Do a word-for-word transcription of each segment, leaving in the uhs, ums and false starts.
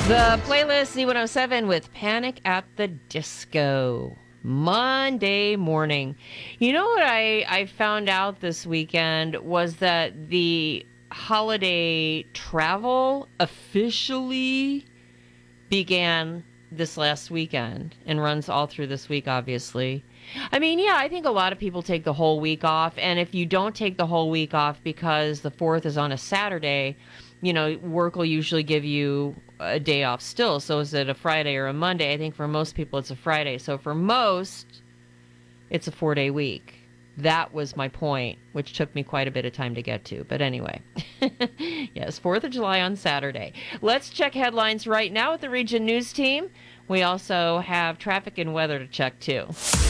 The playlist Z one oh seven with Panic at the Disco. Monday morning. You know what I, I found out this weekend was that the holiday travel officially began this last weekend and runs all through this week, obviously. I mean, yeah, I think a lot of people take the whole week off. And if you don't take the whole week off because the fourth is on a Saturday, you know, work will usually give you a day off still. So is it a Friday or a Monday? I think for most people it's a Friday. So for most, it's a four-day week. That was my point, which took me quite a bit of time to get to. But anyway, yes, fourth of July on Saturday. Let's check headlines right now with the Region News team. We also have traffic and weather to check, too.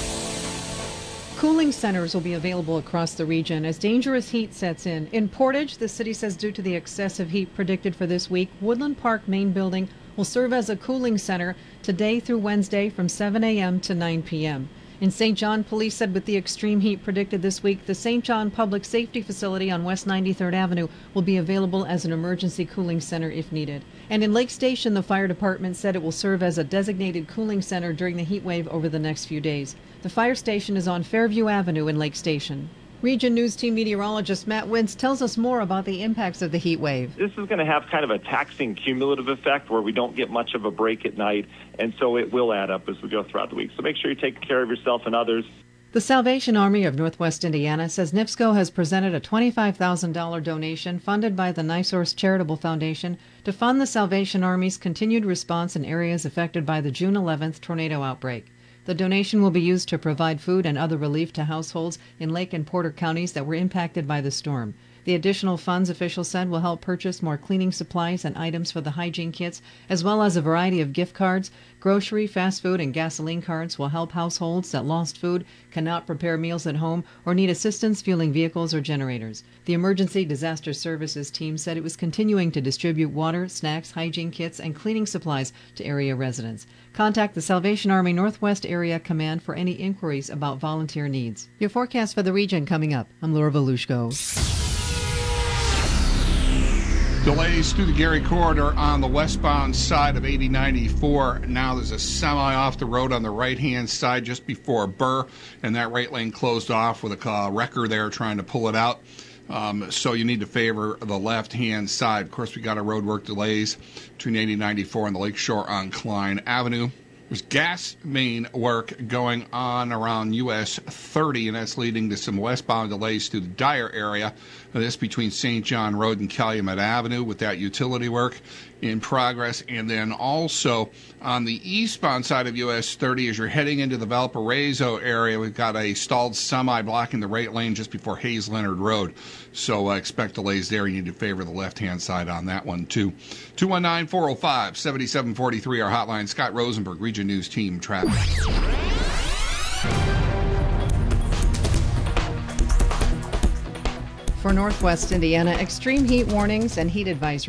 Cooling centers will be available across the region as dangerous heat sets in. In Portage, the city says due to the excessive heat predicted for this week, Woodland Park main building will serve as a cooling center today through Wednesday from seven a.m. to nine p.m. In Saint John, police said with the extreme heat predicted this week, the Saint John Public Safety Facility on West ninety-third Avenue will be available as an emergency cooling center if needed. And in Lake Station, the fire department said it will serve as a designated cooling center during the heat wave over the next few days. The fire station is on Fairview Avenue in Lake Station. Region News Team meteorologist Matt Wintz tells us more about the impacts of the heat wave. This is going to have kind of a taxing cumulative effect where we don't get much of a break at night, and so it will add up as we go throughout the week. So make sure you take care of yourself and others. The Salvation Army of Northwest Indiana says NIPSCO has presented a twenty-five thousand dollars donation funded by the NiSource Charitable Foundation to fund the Salvation Army's continued response in areas affected by the June eleventh tornado outbreak. The donation will be used to provide food and other relief to households in Lake and Porter counties that were impacted by the storm. The additional funds, officials said, will help purchase more cleaning supplies and items for the hygiene kits, as well as a variety of gift cards. Grocery, fast food, and gasoline cards will help households that lost food, cannot prepare meals at home, or need assistance fueling vehicles or generators. The Emergency Disaster Services team said it was continuing to distribute water, snacks, hygiene kits, and cleaning supplies to area residents. Contact the Salvation Army Northwest Area Command for any inquiries about volunteer needs. Your forecast for the region coming up. I'm Laura Volushko. Delays through the Gary Corridor on the westbound side of eighty ninety-four. Now there's a semi off the road on the right-hand side just before Burr, and that right lane closed off with a uh, wrecker there trying to pull it out. Um, so you need to favor the left-hand side. Of course, we got a road work delays between eighty ninety-four and the Lakeshore on Klein Avenue. There's gas main work going on around U S thirty, and that's leading to some westbound delays through the Dyer area. This between Saint John Road and Calumet Avenue with that utility work in progress. And then also on the eastbound side of U S thirty, as you're heading into the Valparaiso area, we've got a stalled semi blocking the right lane just before Hayes Leonard Road. So uh, expect delays there. You need to favor the left-hand side on that one, too. two one nine, four oh five, seven seven four three, our hotline. Scott Rosenberg, Region News Team Traffic. For Northwest Indiana, extreme heat warnings and heat advisories.